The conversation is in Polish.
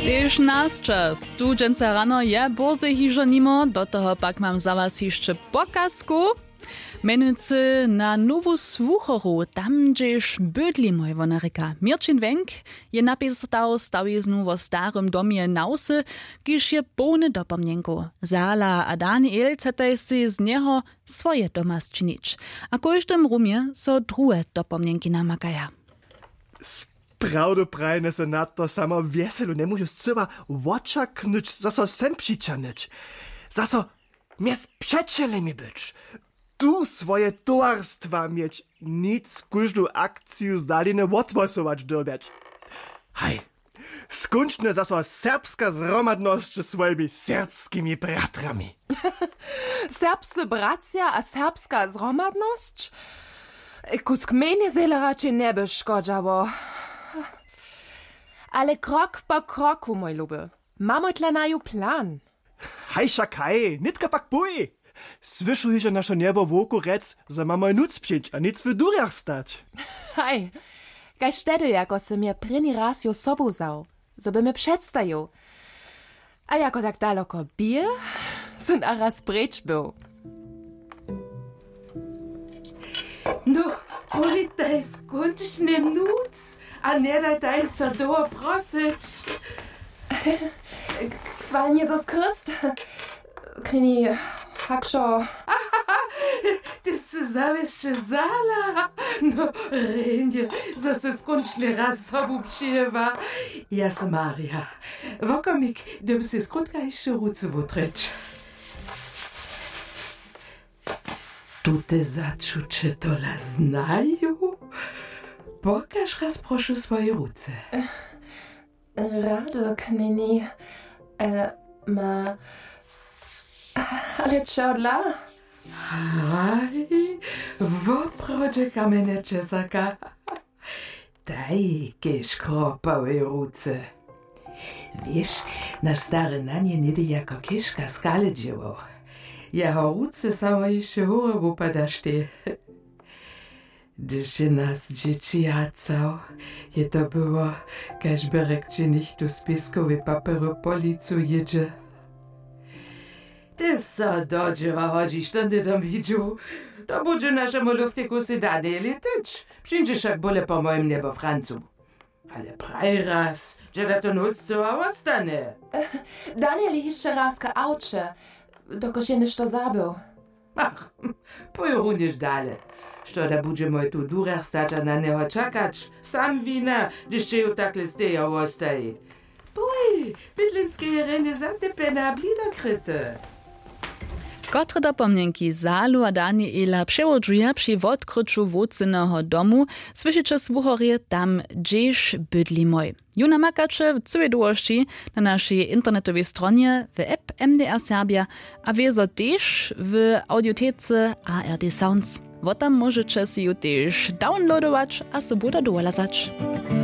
Tež nás čas. Tu dženca rano je boze hižo nimo, do toho pak mam za was jeszcze pokazku. Menujúci na novú Słuchoru, tam gdzieś bydli môj vonarika. Mirčin Wenk je napisał stawiznu vo starym domie Nausy, kiż je pełny dopomnienku. Zala a Daniel chcete si z niego swoje doma zczynić. A koždym rumie so druhe dopomnienki namakaja. Pravdu prajne se na to samo veselu ne môžu seba očaknúť, zaso sem přičaniť. Zaso mies přečelemi byč. Tu svoje towarstwa mieć, nic każdą akcję z daline odwosować dobiać. Hej, skończne zaso serbska zromadność z swoimi serbskimi bratrami. Serbscy bracia a serbska zromadność? Kusk mnie zele raczej nie by szkodzało. Ale krok po kroku, mój luby. Mamy dla naju plan. Hej, szakaj, nitka pak bój. Słyszujesz nasze niebo wokół rec, że mamy nuc przyjść, a nic w durach stać. Hej, kaj wtedy, jako se mnie pryni raz jo sobu zał, so by me przedstawił. A jako tak daleko bier, sind a raz precz był. No, politaj skończny nuc, a nie daj so do prosić. Chwal Jezus Christ. Krini, hakszo. Ty se zawieszcie zala. No, Renje, so se skończny raz sobu przyjewa. Ja sam Maria. Wokomik, dym se skrótka jeszcze ruce wutryć. Tu te zaczucie tola znają? Pokaż raz proszę swoje ruce. Rado, Knini. Ale čo dla? Aj, woprodzie kamene czesaka. Daj, kieś kropawe ruce. Wiesz, nasz stary nanie niedy jako kieszka skale dzieło. Jeho ruce samo jeszcze hore upadašte. Gdyż nas dzieci jacał, je to było, każ berek czy nicht tu spiskowy papier policu jedzie. Ty so do dziewa chodzisz, to ty tam widziu. To będzie naszemu luftiku si dane lityć. Przyjdziesz jak bole po moim niebo Francu. Ale praj raz, że da to noc co ostane. Daniel jeszcze raz ka aucze, dokoż je ništo zabył. Ach, pojruniš dale. Što da budže moj tu durach stać, a na neho čakać. Sam wina, gdyż cię takle steja ostaje. Boj, bydlinskie jereny zatepene a blidokryte. Kotre dopomnienki Zalu a Daniela przewodźuje przy odkryciu wódzynego domu, słyszycie Słuchorie tam, gdzieś bydli moj. Juna makacze w całej długości na naszej internetowej stronie w app MDR Serbia, a wiezo też w audiotece ARD Sounds. Wo tam możecie si ju też downloadować, a se bude dołazać.